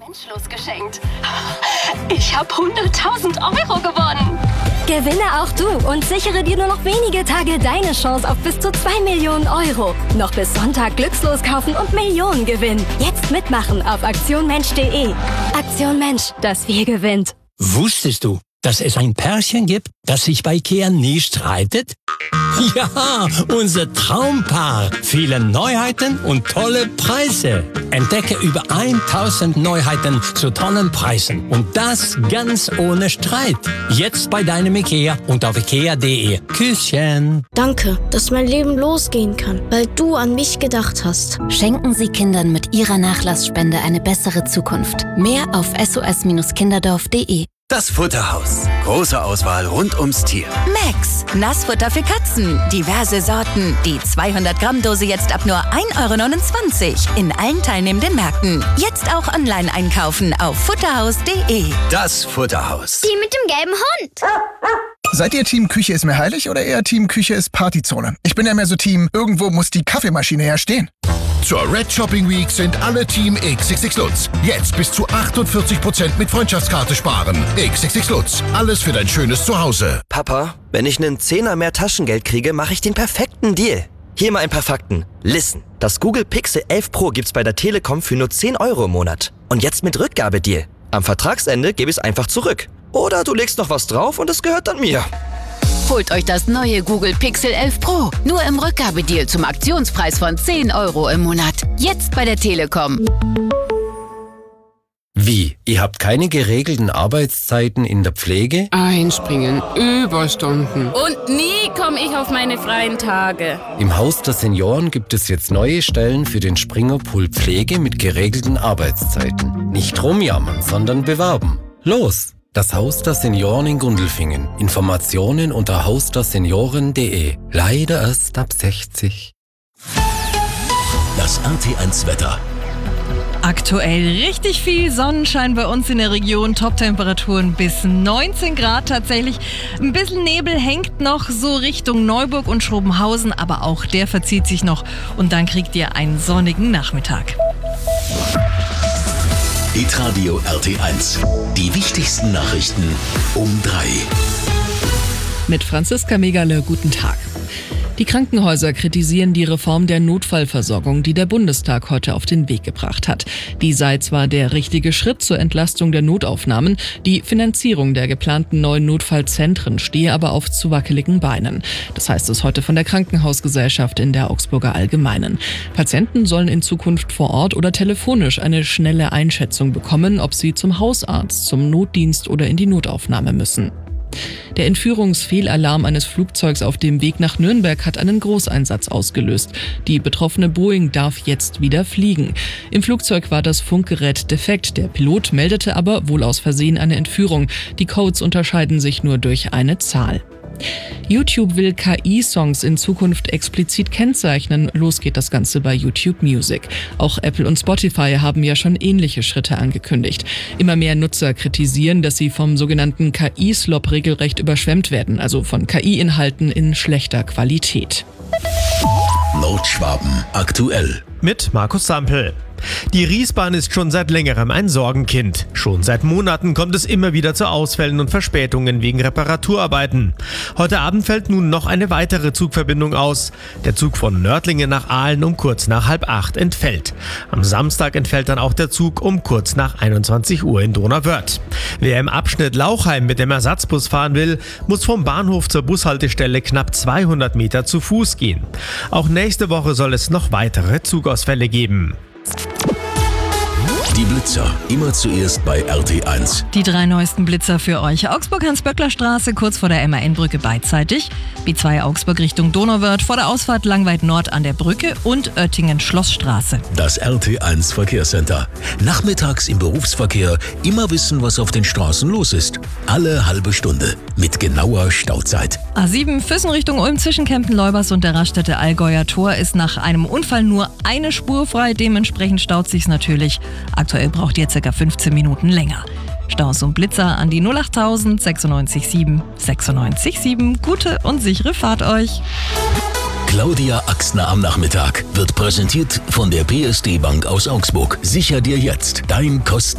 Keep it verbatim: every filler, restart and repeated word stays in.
Mensch losgeschenkt. Ich habe hunderttausend Euro gewonnen. Gewinne auch du und sichere dir nur noch wenige Tage deine Chance auf bis zu zwei Millionen Euro. Noch bis Sonntag glückslos kaufen und Millionen gewinnen. Jetzt mitmachen auf aktion mensch punkt de. Aktion Mensch, das wir gewinnt. Wusstest du, dass es ein Pärchen gibt, das sich bei Ikea nie streitet? Ja, unser Traumpaar. Viele Neuheiten und tolle Preise. Entdecke über tausend Neuheiten zu tollen Preisen. Und das ganz ohne Streit. Jetzt bei deinem Ikea und auf ikea punkt de. Küsschen. Danke, dass mein Leben losgehen kann, weil du an mich gedacht hast. Schenken Sie Kindern mit Ihrer Nachlassspende eine bessere Zukunft. Mehr auf s o s kinderdorf punkt de. Das Futterhaus. Große Auswahl rund ums Tier. Max, Nassfutter für Katzen. Diverse Sorten. Die zweihundert Gramm Dose jetzt ab nur ein Euro neunundzwanzig. In allen teilnehmenden Märkten. Jetzt auch online einkaufen auf futterhaus punkt de. Das Futterhaus. Die mit dem gelben Hund. Seid ihr Team Küche ist mir heilig oder eher Team Küche ist Partyzone? Ich bin ja mehr so Team, irgendwo muss die Kaffeemaschine ja stehen. Zur Red Shopping Week sind alle Team X X X Lutz. Jetzt bis zu achtundvierzig Prozent mit Freundschaftskarte sparen. X X X Lutz. Alles für dein schönes Zuhause. Papa, wenn ich einen Zehner mehr Taschengeld kriege, mache ich den perfekten Deal. Hier mal ein paar Fakten. Listen. Das Google Pixel elf Pro gibt's bei der Telekom für nur zehn Euro im Monat. Und jetzt mit Rückgabedeal. Am Vertragsende gebe ich es einfach zurück. Oder du legst noch was drauf und es gehört dann mir. Holt euch das neue Google Pixel elf Pro. Nur im Rückgabedeal zum Aktionspreis von zehn Euro im Monat. Jetzt bei der Telekom. Wie? Ihr habt keine geregelten Arbeitszeiten in der Pflege? Einspringen, Überstunden. Und nie komme ich auf meine freien Tage. Im Haus der Senioren gibt es jetzt neue Stellen für den Springerpool Pflege mit geregelten Arbeitszeiten. Nicht rumjammern, sondern bewerben. Los! Das Haus der Senioren in Gundelfingen. Informationen unter haus der senioren punkt de. Leider erst ab sechzig. Das R T eins Wetter. Aktuell richtig viel Sonnenschein bei uns in der Region, Top-Temperaturen bis neunzehn Grad tatsächlich. Ein bisschen Nebel hängt noch so Richtung Neuburg und Schrobenhausen, aber auch der verzieht sich noch und dann kriegt ihr einen sonnigen Nachmittag. Hitradio R T eins. Die wichtigsten Nachrichten um drei. Mit Franziska Megale, guten Tag. Die Krankenhäuser kritisieren die Reform der Notfallversorgung, die der Bundestag heute auf den Weg gebracht hat. Die sei zwar der richtige Schritt zur Entlastung der Notaufnahmen, die Finanzierung der geplanten neuen Notfallzentren stehe aber auf zu wackeligen Beinen. Das heißt es heute von der Krankenhausgesellschaft in der Augsburger Allgemeinen. Patienten sollen in Zukunft vor Ort oder telefonisch eine schnelle Einschätzung bekommen, ob sie zum Hausarzt, zum Notdienst oder in die Notaufnahme müssen. Der Entführungsfehlalarm eines Flugzeugs auf dem Weg nach Nürnberg hat einen Großeinsatz ausgelöst. Die betroffene Boeing darf jetzt wieder fliegen. Im Flugzeug war das Funkgerät defekt. Der Pilot meldete aber wohl aus Versehen eine Entführung. Die Codes unterscheiden sich nur durch eine Zahl. YouTube will K I-Songs in Zukunft explizit kennzeichnen. Los geht das Ganze bei YouTube Music. Auch Apple und Spotify haben ja schon ähnliche Schritte angekündigt. Immer mehr Nutzer kritisieren, dass sie vom sogenannten K I-Slop regelrecht überschwemmt werden, also von K I-Inhalten in schlechter Qualität. Nordschwaben aktuell. Mit Markus Sampel. Die Riesbahn ist schon seit längerem ein Sorgenkind. Schon seit Monaten kommt es immer wieder zu Ausfällen und Verspätungen wegen Reparaturarbeiten. Heute Abend fällt nun noch eine weitere Zugverbindung aus. Der Zug von Nördlingen nach Aalen um kurz nach halb acht entfällt. Am Samstag entfällt dann auch der Zug um kurz nach einundzwanzig Uhr in Donauwörth. Wer im Abschnitt Lauchheim mit dem Ersatzbus fahren will, muss vom Bahnhof zur Bushaltestelle knapp zweihundert Meter zu Fuß gehen. Auch nächste Woche soll es noch weitere Zugausfälle geben. Die Blitzer, immer zuerst bei R T eins. Die drei neuesten Blitzer für euch. Augsburg-Hans-Böckler-Straße, kurz vor der M A N-Brücke beidseitig. B zwei Augsburg Richtung Donauwörth, vor der Ausfahrt Langweid Nord an der Brücke und Oettingen-Schlossstraße. Das R T eins Verkehrscenter. Nachmittags im Berufsverkehr immer wissen, was auf den Straßen los ist. Alle halbe Stunde mit genauer Stauzeit. A sieben Füssen Richtung Ulm zwischen Kempten-Leubers und der Raststätte Allgäuer Tor ist nach einem Unfall nur eine Spur frei. Dementsprechend staut sich's natürlich. Aktuell braucht ihr ca. fünfzehn Minuten länger. Staus und Blitzer an die null achttausend sechsundneunzig sieben sechsundneunzig sieben. Gute und sichere Fahrt euch. Claudia Axner am Nachmittag wird präsentiert von der P S D Bank aus Augsburg. Sicher dir jetzt dein Kosten